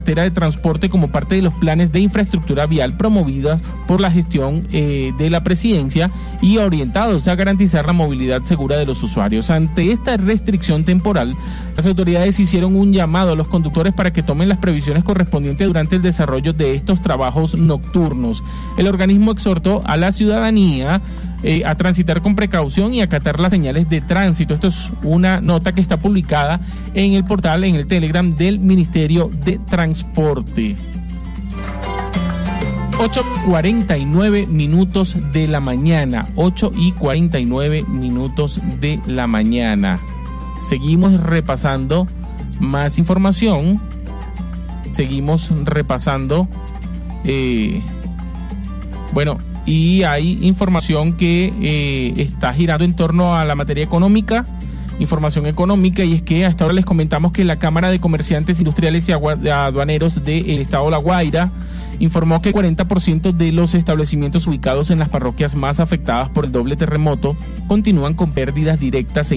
de transporte como parte de los planes de infraestructura vial promovidas por la gestión de la presidencia y orientados a garantizar la movilidad segura de los usuarios. Ante esta restricción temporal, las autoridades hicieron un llamado a los conductores para que tomen las previsiones correspondientes durante el desarrollo de estos trabajos nocturnos. El organismo exhortó a la ciudadanía a transitar con precaución y acatar las señales de tránsito. Esto es una nota que está publicada en el portal, en el Telegram del Ministerio de Transporte. 8:49 minutos de la mañana. 8:49 minutos de la mañana. Seguimos repasando más información. Seguimos repasando. Y hay información que está girando en torno a la materia económica, información económica, y es que hasta ahora les comentamos que la Cámara de Comerciantes Industriales y Aduaneros del Estado de La Guaira informó que el 40% de los establecimientos ubicados en las parroquias más afectadas por el doble terremoto continúan con pérdidas directas e